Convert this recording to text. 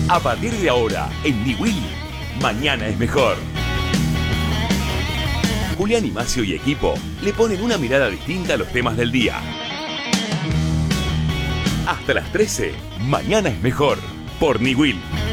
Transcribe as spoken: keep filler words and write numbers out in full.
A partir de ahora, en Niwil, mañana es mejor. Julián Imacio y equipo le ponen una mirada distinta a los temas del día. Hasta las trece, mañana es mejor, por Niwil.